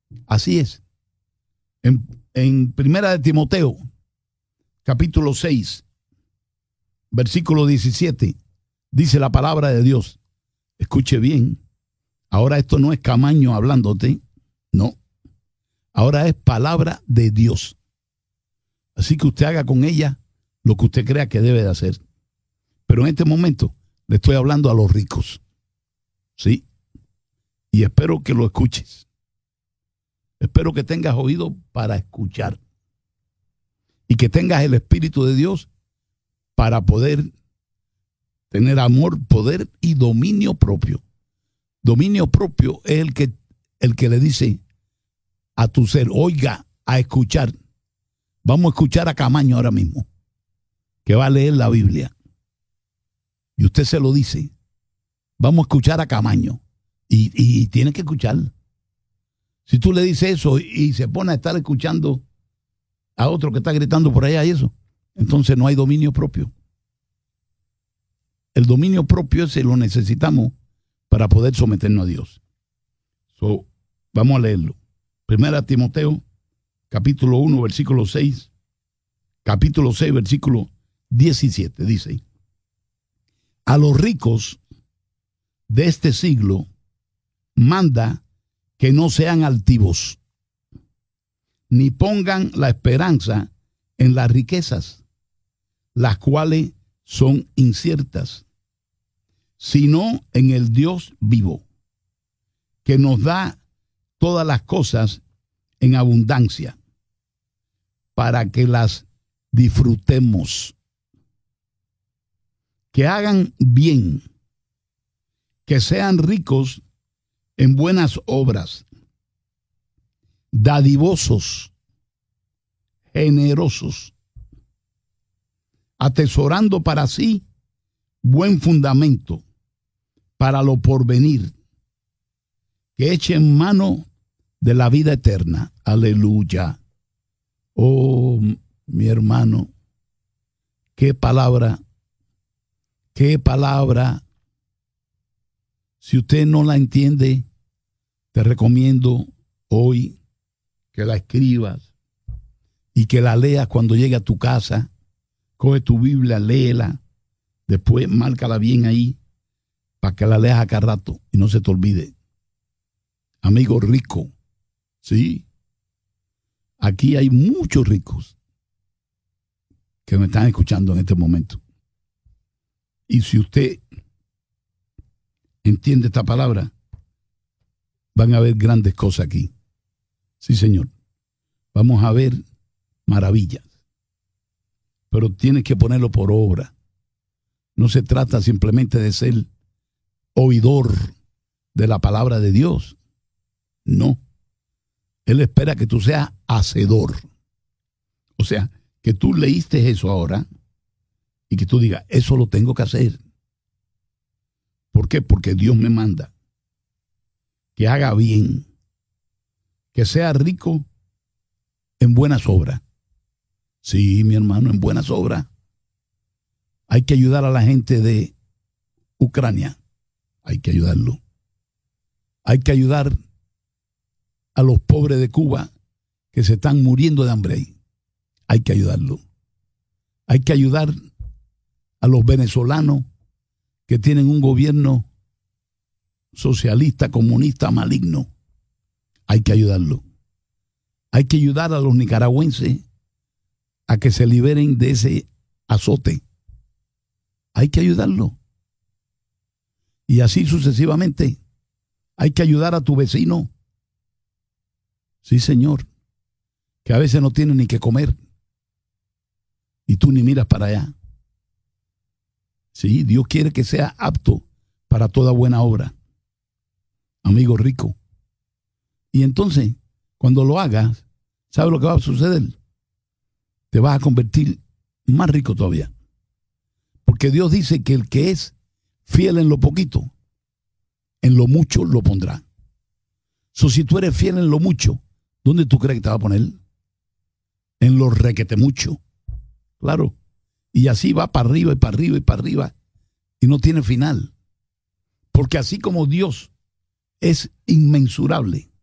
Así es. En Primera de Timoteo, capítulo 6, versículo 17, dice la palabra de Dios. Escuche bien. Ahora esto no es Camaño hablándote, no. Ahora es palabra de Dios. Así que usted haga con ella lo que usted crea que debe de hacer. Pero en este momento le estoy hablando a los ricos. ¿Sí? Y espero que lo escuches. Espero que tengas oído para escuchar. Y que tengas el Espíritu de Dios para poder tener amor, poder y dominio propio. Dominio propio es el que le dice a tu ser, oiga, a escuchar. Vamos a escuchar a Camaño ahora mismo, que va a leer la Biblia. Y usted se lo dice. Vamos a escuchar a Camaño. Y tiene que escuchar. Si tú le dices eso y se pone a estar escuchando a otro que está gritando por allá y eso, entonces no hay dominio propio. El dominio propio ese lo necesitamos para poder someternos a Dios. Vamos a leerlo. Primera Timoteo, capítulo 1, versículo 6. Capítulo 6, versículo 17, dice: a los ricos de este siglo manda que no sean altivos, ni pongan la esperanza en las riquezas, las cuales son inciertas, sino en el Dios vivo, que nos da todas las cosas en abundancia, para que las disfrutemos. Que hagan bien, que sean ricos en buenas obras, dadivosos, generosos, atesorando para sí buen fundamento para lo porvenir, que echen mano de la vida eterna. Aleluya. Oh, mi hermano, qué palabra, qué palabra. Si usted no la entiende, te recomiendo hoy que la escribas y que la leas cuando llegue a tu casa. Coge tu Biblia, léela, después márcala bien ahí para que la leas a cada rato y no se te olvide. Amigo rico, sí, aquí hay muchos ricos que me están escuchando en este momento. Y si usted entiende esta palabra, van a ver grandes cosas aquí. Sí, Señor. Vamos a ver maravillas. Pero tienes que ponerlo por obra. No se trata simplemente de ser oidor de la palabra de Dios. No. Él espera que tú seas hacedor. O sea, que tú leíste eso ahora y que tú digas, eso lo tengo que hacer. ¿Por qué? Porque Dios me manda que haga bien, que sea rico en buenas obras. Sí, mi hermano, en buenas obras. Hay que ayudar a la gente de Ucrania. Hay que ayudarlo. Hay que ayudar a los pobres de Cuba que se están muriendo de hambre. Hay que ayudarlo. Hay que ayudar a los venezolanos que tienen un gobierno socialista, comunista, maligno. Hay que ayudarlo. Hay que ayudar a los nicaragüenses a que se liberen de ese azote. Hay que ayudarlo. Y así sucesivamente. Hay que ayudar a tu vecino. Sí, Señor. Que a veces no tiene ni que comer. Y tú ni miras para allá. Sí, Dios quiere que sea apto para toda buena obra. Amigo rico. Y entonces, cuando lo hagas, ¿sabes lo que va a suceder? Te vas a convertir más rico todavía. Porque Dios dice que el que es fiel en lo poquito, en lo mucho lo pondrá. Si tú eres fiel en lo mucho, ¿dónde tú crees que te va a poner? En lo requete mucho. Claro. Y así va para arriba y para arriba y para arriba. Y no tiene final. Porque así como Dios es inmensurable,